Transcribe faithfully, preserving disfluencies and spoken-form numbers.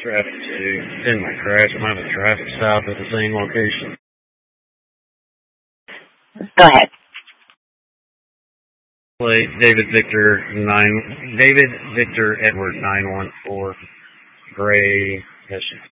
traffic too. In my crash, I'm having a traffic stop at the same location. Go ahead. Plate David Victor nine David Victor Edward nine one four Gray Hessian.